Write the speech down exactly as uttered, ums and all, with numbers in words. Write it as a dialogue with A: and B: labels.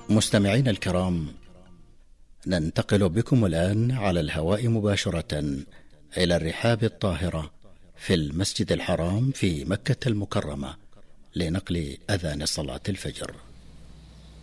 A: مستمعين الكرام، ننتقل بكم الآن على الهواء مباشرة إلى الرحاب الطاهرة في المسجد الحرام في مكة المكرمة لنقل أذان صلاة الفجر.